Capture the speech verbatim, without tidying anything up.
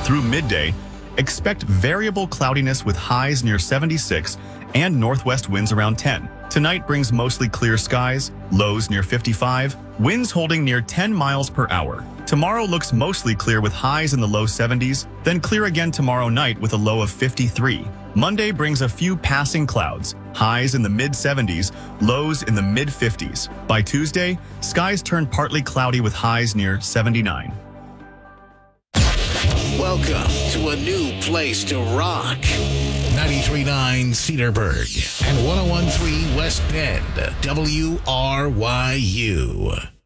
Through midday, expect variable cloudiness with highs near seventy-six and northwest winds around ten. Tonight brings mostly clear skies, lows near fifty-five, winds holding near ten miles per hour. Tomorrow looks mostly clear with highs in the low seventies, then clear again tomorrow night with a low of fifty-three. Monday brings a few passing clouds, highs in the mid seventies, lows in the mid fifties. By Tuesday, skies turn partly cloudy with highs near seventy-nine. Welcome to a new place to rock. ninety-three point nine Cedarburg and one oh one point three West Bend, W R Y U.